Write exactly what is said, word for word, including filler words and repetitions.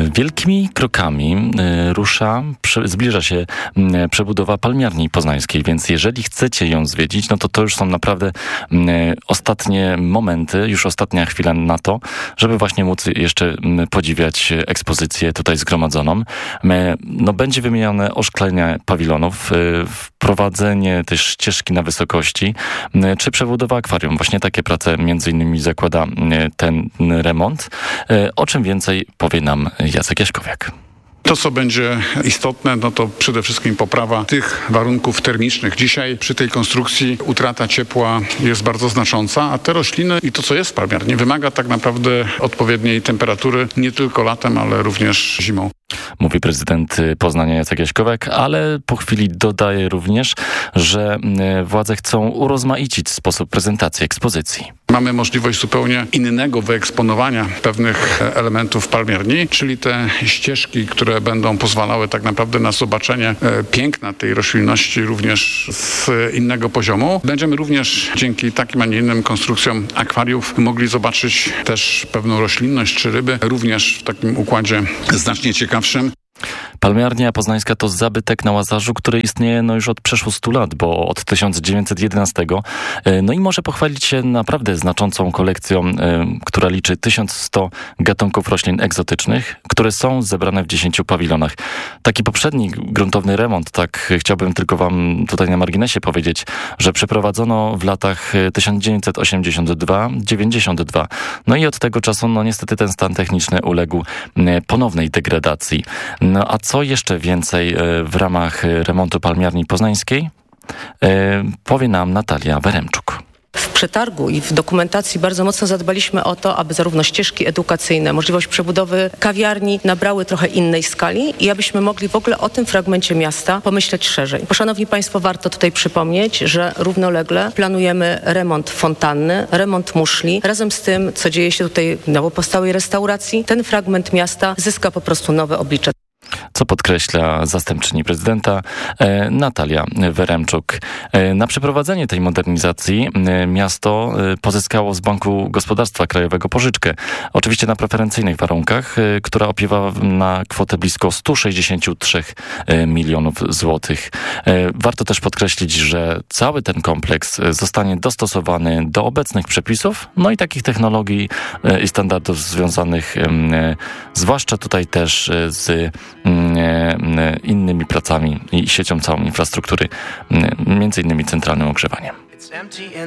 Wielkimi krokami rusza, zbliża się przebudowa palmiarni poznańskiej, więc jeżeli chcecie ją zwiedzić, no to to już są naprawdę ostatnie momenty, już ostatnia chwila na to, żeby właśnie móc jeszcze podziwiać ekspozycję tutaj zgromadzoną. No, będzie wymienione oszklenie pawilonów, wprowadzenie też ścieżki na wysokości, czy przebudowa akwarium. Właśnie takie prace między innymi zakłada ten remont. O czym więcej powie nam Jacek Jaśkowiak. To, co będzie istotne, no to przede wszystkim poprawa tych warunków termicznych. Dzisiaj przy tej konstrukcji utrata ciepła jest bardzo znacząca, a te rośliny i to, co jest w palmiarni, wymaga tak naprawdę odpowiedniej temperatury nie tylko latem, ale również zimą. Mówi prezydent Poznania Jacek Jaśkowiak, ale po chwili dodaje również, że władze chcą urozmaicić sposób prezentacji ekspozycji. Mamy możliwość zupełnie innego wyeksponowania pewnych elementów palmiarni, czyli te ścieżki, które będą pozwalały tak naprawdę na zobaczenie piękna tej roślinności również z innego poziomu. Będziemy również dzięki takim, a nie innym konstrukcjom akwariów mogli zobaczyć też pewną roślinność czy ryby, również w takim układzie znacznie ciekawszym. Palmiarnia poznańska to zabytek na Łazarzu, który istnieje no już od przeszło stu lat, bo od tysiąc dziewięćset jedenastego. No i może pochwalić się naprawdę znaczącą kolekcją, która liczy tysiąc sto gatunków roślin egzotycznych, które są zebrane w dziesięciu pawilonach. Taki poprzedni gruntowny remont, tak chciałbym tylko wam tutaj na marginesie powiedzieć, że przeprowadzono w latach tysiąc dziewięćset osiemdziesiąt dwa dziewięćdziesiąt dwa. No i od tego czasu no niestety ten stan techniczny uległ ponownej degradacji. No a co jeszcze więcej w ramach remontu palmiarni poznańskiej powie nam Natalia Weremczuk. W przetargu i w dokumentacji bardzo mocno zadbaliśmy o to, aby zarówno ścieżki edukacyjne, możliwość przebudowy kawiarni nabrały trochę innej skali i abyśmy mogli w ogóle o tym fragmencie miasta pomyśleć szerzej. Bo, szanowni państwo, warto tutaj przypomnieć, że równolegle planujemy remont fontanny, remont muszli. Razem z tym, co dzieje się tutaj w nowo powstałej restauracji, ten fragment miasta zyska po prostu nowe oblicze. Co podkreśla zastępczyni prezydenta e, Natalia Weremczuk. E, na przeprowadzenie tej modernizacji e, miasto e, pozyskało z Banku Gospodarstwa Krajowego pożyczkę. Oczywiście na preferencyjnych warunkach, e, która opiewa na kwotę blisko sto sześćdziesiąt trzy milionów złotych. E, warto też podkreślić, że cały ten kompleks zostanie dostosowany do obecnych przepisów, no i takich technologii e, i standardów związanych e, zwłaszcza tutaj też e, z innymi pracami i siecią całą infrastruktury, między innymi centralnym ogrzewaniem.